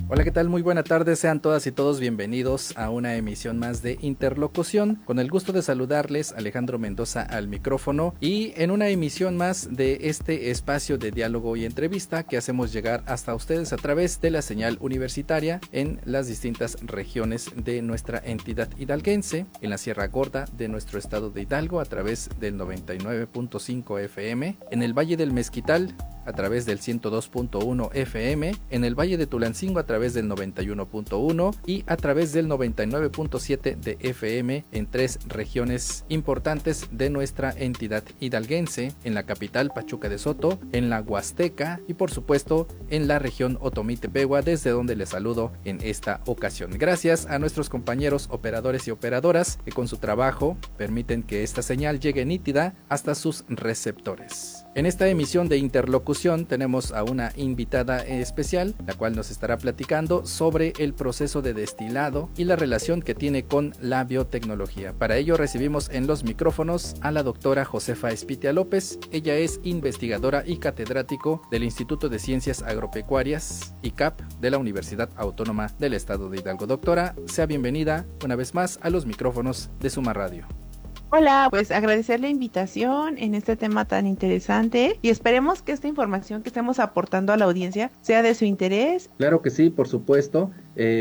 Hola, ¿qué tal? Muy buena tarde, sean todas y todos bienvenidos a una emisión más de Interlocución. Con el gusto de saludarles, Alejandro Mendoza al micrófono, y en una emisión más de este espacio de diálogo y entrevista que hacemos llegar hasta ustedes a través de la señal universitaria en las distintas regiones de nuestra entidad hidalguense, en la Sierra Gorda de nuestro estado de Hidalgo a través del 99.5 FM, en el Valle del Mezquital a través del 102.1 FM, en el Valle de Tulancingo a través del 91.1 y a través del 99.7 de FM en 3 regiones importantes de nuestra entidad hidalguense, en la capital Pachuca de Soto, en la Huasteca y por supuesto en la región Otomí-Tepehua, desde donde les saludo en esta ocasión. Gracias a nuestros compañeros operadores y operadoras que con su trabajo permiten que esta señal llegue nítida hasta sus receptores. En esta emisión de Interlocución tenemos a una invitada especial, la cual nos estará platicando sobre el proceso de destilado y la relación que tiene con la biotecnología. Para ello recibimos en los micrófonos a la doctora Josefa Espitia López. Ella es investigadora y catedrático del Instituto de Ciencias Agropecuarias, ICAP, de la Universidad Autónoma del Estado de Hidalgo. Doctora, sea bienvenida una vez más a los micrófonos de Suma Radio. Hola, pues agradecer la invitación en este tema tan interesante y esperemos que esta información que estemos aportando a la audiencia sea de su interés. Claro que sí, por supuesto.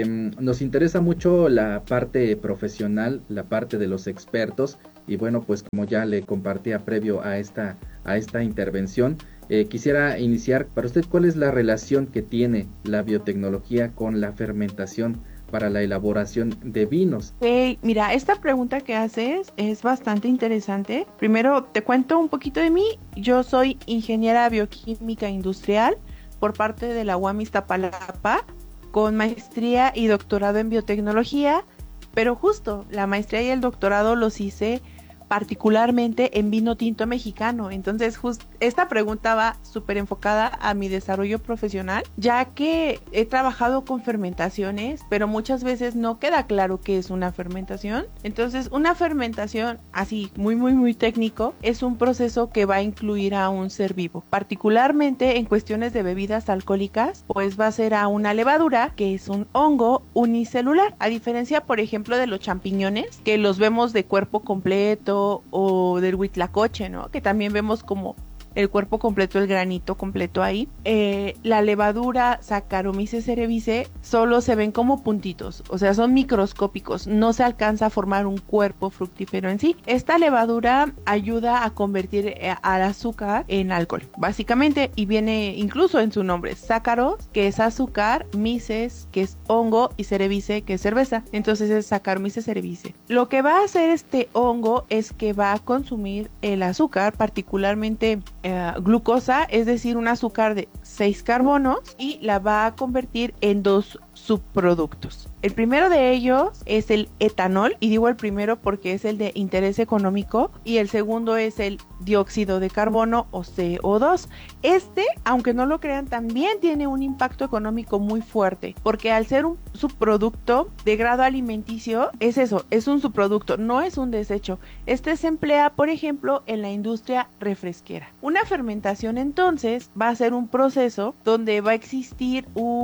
Nos interesa mucho la parte profesional, la parte de los expertos, y bueno, pues como ya le compartía previo a esta intervención, quisiera iniciar para usted, ¿cuál es la relación que tiene la biotecnología con la fermentación para la elaboración de vinos? Mira, esta pregunta que haces es bastante interesante. Primero te cuento un poquito de mí. Yo soy ingeniera bioquímica industrial por parte de la UAM Iztapalapa, con maestría y doctorado en biotecnología, pero justo la maestría y el doctorado los hice particularmente en vino tinto mexicano. Entonces esta pregunta va súper enfocada a mi desarrollo profesional, ya que he trabajado con fermentaciones, pero muchas veces no queda claro qué es una fermentación. Entonces una fermentación, así muy técnico, es un proceso que va a incluir a un ser vivo, particularmente en cuestiones de bebidas alcohólicas, pues va a ser a una levadura, que es un hongo unicelular, a diferencia por ejemplo de los champiñones, que los vemos de cuerpo completo, o del huitlacoche, ¿no? Que también vemos como el cuerpo completo, el granito completo ahí. La levadura Saccharomyces cerevisiae solo se ven como puntitos, o sea, son microscópicos, no se alcanza a formar un cuerpo fructífero en sí. Esta levadura ayuda a convertir al azúcar en alcohol, básicamente, y viene incluso en su nombre, Saccharose, que es azúcar, myces, que es hongo, y cerevisiae, que es cerveza. Entonces es Saccharomyces cerevisiae. Lo que va a hacer este hongo es que va a consumir el azúcar, particularmente glucosa, es decir, un azúcar de 6 carbonos, y la va a convertir en 2 subproductos. El primero de ellos es el etanol, y digo el primero porque es el de interés económico, y el segundo es el dióxido de carbono o CO2. Este, aunque no lo crean, también tiene un impacto económico muy fuerte, porque al ser un subproducto de grado alimenticio, es eso, es un subproducto, no es un desecho. Este se emplea, por ejemplo, en la industria refresquera. Una fermentación entonces va a ser un proceso donde va a existir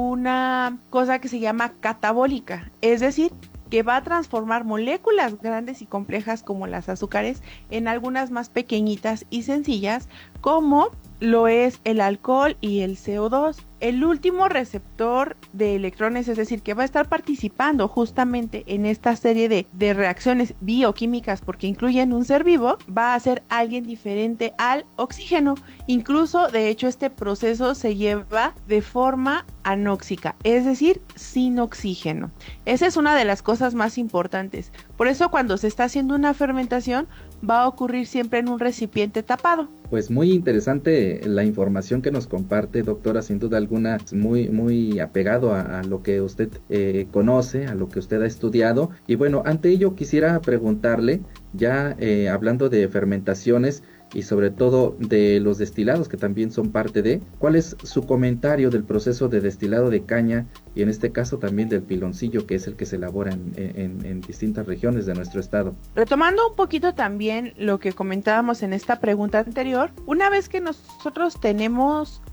una cosa que se llama catabólica, es decir, que va a transformar moléculas grandes y complejas como las azúcares en algunas más pequeñitas y sencillas, como lo es el alcohol y el CO2. El último receptor de electrones, es decir, que va a estar participando justamente en esta serie de reacciones bioquímicas, porque incluyen un ser vivo, va a ser alguien diferente al oxígeno. Incluso, de hecho, este proceso se lleva de forma anóxica, es decir, sin oxígeno. Esa es una de las cosas más importantes. Por eso, cuando se está haciendo una fermentación, va a ocurrir siempre en un recipiente tapado. Pues muy interesante la información que nos comparte, doctora, sin duda alguna, muy apegado a lo que usted conoce, a lo que usted ha estudiado. Y bueno, ante ello quisiera preguntarle, ya hablando de fermentaciones y sobre todo de los destilados, que también son parte de, ¿cuál es su comentario del proceso de destilado de caña y en este caso también del piloncillo, que es el que se elabora en distintas regiones de nuestro estado? Retomando un poquito también lo que comentábamos en esta pregunta anterior, una vez que nosotros tenemos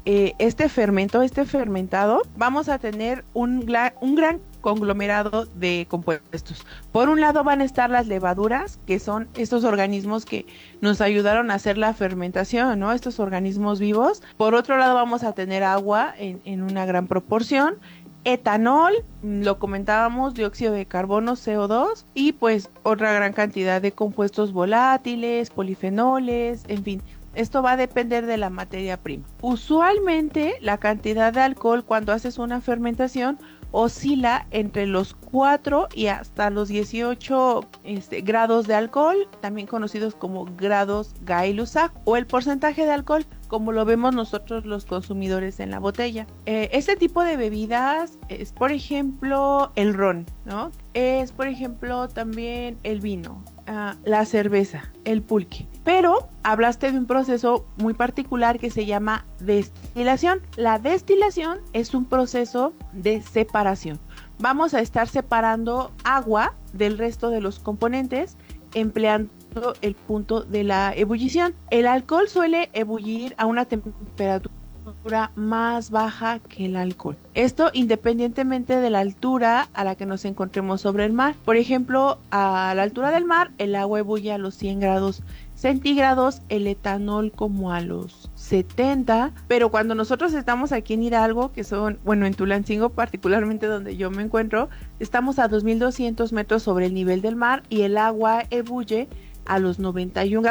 este fermentado, vamos a tener un gran conglomerado de compuestos. Por un lado van a estar las levaduras, que son estos organismos que nos ayudaron a hacer la fermentación, ¿no? Estos organismos vivos. Por otro lado vamos a tener agua en una gran proporción, etanol, lo comentábamos, dióxido de carbono, CO2, y pues otra gran cantidad de compuestos volátiles, polifenoles, en fin. Esto va a depender de la materia prima. Usualmente la cantidad de alcohol cuando haces una fermentación oscila entre los 4 y hasta los 18 grados de alcohol, también conocidos como grados Gay-Lussac, o el porcentaje de alcohol como lo vemos nosotros los consumidores en la botella. Este tipo de bebidas es, por ejemplo, el ron, ¿no? Es, por ejemplo, también el vino, la cerveza, el pulque. Pero hablaste de un proceso muy particular que se llama destilación. La destilación es un proceso de separación. Vamos a estar separando agua del resto de los componentes empleando el punto de la ebullición. El alcohol suele ebullir a una temperatura más baja que el alcohol. Esto independientemente de la altura a la que nos encontremos sobre el mar. Por ejemplo, a la altura del mar, el agua ebulle a los 100 grados centígrados, el etanol como a los 70, pero cuando nosotros estamos aquí en Hidalgo, que son, bueno, en Tulancingo particularmente donde yo me encuentro, estamos a 2200 metros sobre el nivel del mar y el agua ebulle a los 91 grados